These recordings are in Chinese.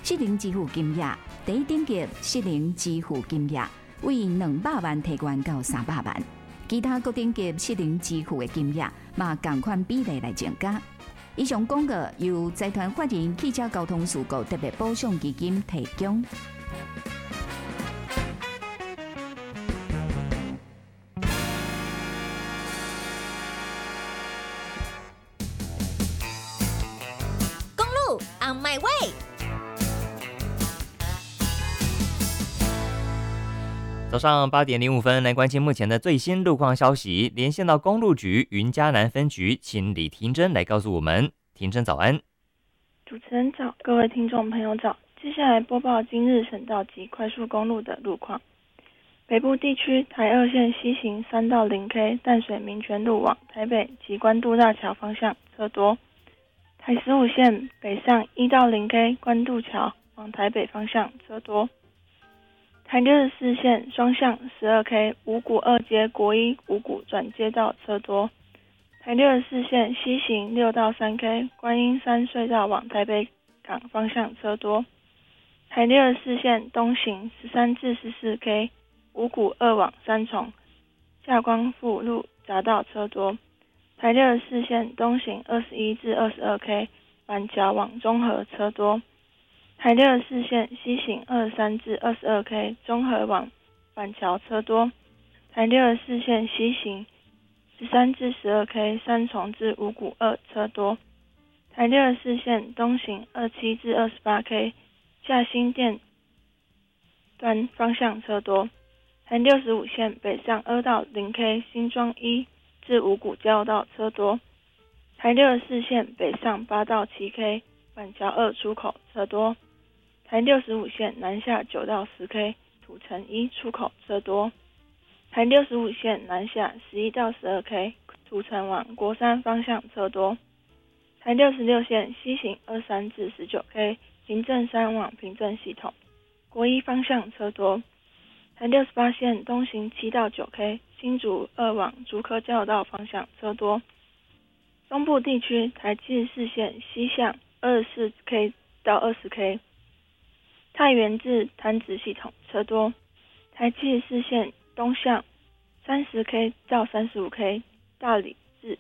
失能支付金额第一等级失能支付金额为200万提悬到300万，其他各等级失能支付的金额嘛同款比例来增加。以上广告由财团法人汽车交通事故特别保障基金提供。 公路 on my way。 早上8点05分，来关心目前的最新路况消息。连线到公路局云嘉南分局，请李婷珍来告诉我们。婷珍早安。 主持人早，各位听众朋友早。接下来播报今日省道及快速公路的路况。北部地区台2线西行3到0K 淡水民权路往台北及关渡大桥方向车多。台15线北上1到0K 关渡桥往台北方向车多。台64线双向12K 五股2街国一五股转接道车多。台64线西行6到3K 观音山隧道往台北港方向车多。台64线东行13至14K 五股2往三重下光复路匝道车多。台64线东行21至22K 板桥往中和车多。台64线西行23至22K 中和往板桥车多。台64线西行13至12K 三重至五股2车多。台64线东行27至28K 下新店端方向车多。台65线北上2到0K 新庄1至五股交流道车多。台64线北上8到7K 板桥2出口车多。台65线南下9到10K 土城1出口车多。台65线南下11到12K 土城往国山方向车多。台66线西行23至19K 平镇山往平镇系统国一方向车多。台68线东行7到9K 新竹2往竹科交流道方向车多。中部地区台74线西向24K 到20K 太原至潭子系统车多。台74线东向30K 到35K 大理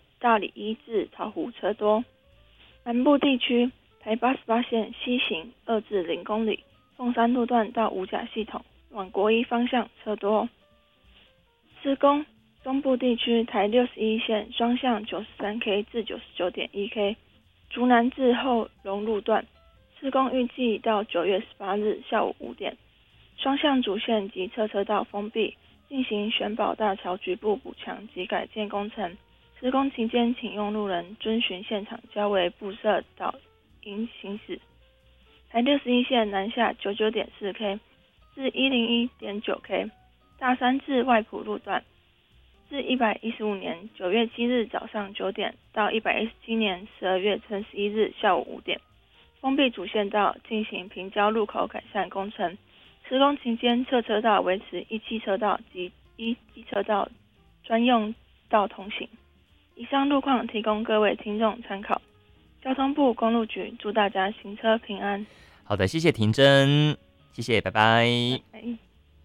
1至桃湖车多。南部地区台88线西行2至0公里凤山路段到五甲系统往国一方向车多。施工中部地区台61线双向 93K 至 99.1K 竹南至后龙路段施工预计到9月18日下午5点，双向主线及侧车道封闭，进行玄宝大桥局部补强及改建工程。施工期间，请用路人遵循现场交维布设导引行驶。台61线南下 99.4K 至 101.9K 大山至外埔路段，自115年9月7日早上9点到117年12月11日下午5点。封闭主线道进行平交路口改善工程，施工期间侧车道维持一汽车道及一机车道专用道通行。以上路况提供各位听众参考。交通部公路局祝大家行车平安。 好的，谢谢婷珍，谢谢，拜拜。 拜拜。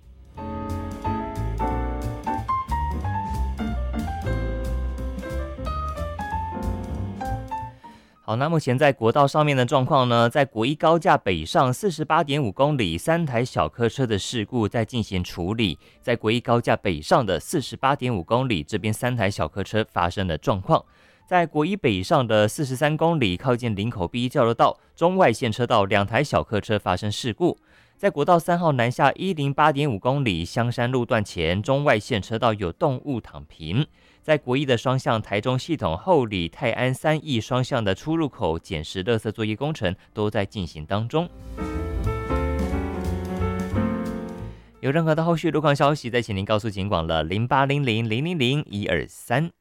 好，那目前在国道上面的状况呢，在国一高架北上 48.5 公里3台小客车的事故在进行处理，在国一高架北上的 48.5 公里这边3台小客车发生了状况。在国一北上的43公里靠近林口 B 交流道中外线车道2台小客车发生事故。在国道3号南下 108.5 公里香山路段前中外线车道有动物躺平。在国一的双向台中系统后里泰安3义双向的出入口捡拾垃圾作业工程都在进行当中。有任何的后续路况消息，再请您告诉警广了0800000123。